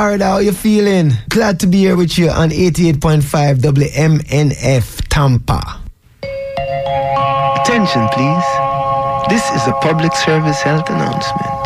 Alright, how you feeling? Glad to be here with you on 88.5 WMNF Tampa. Attention, please. This is a public service health announcement.